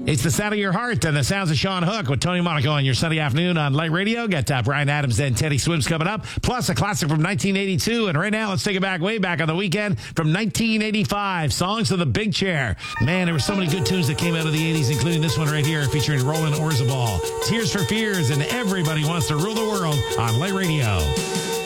It's the sound of your heart and the sounds of Sean Hook with Tony Monaco on your Sunday afternoon on Light Radio. Got Brian Adams and Teddy Swims coming up, plus a classic from 1982. And right now, let's take it back way back on the weekend from 1985. Songs of the Big Chair. Man, there were so many good tunes that came out of the 80s, including this one right here featuring Roland Orzabal. Tears for Fears and Everybody Wants to Rule the World on Light Radio.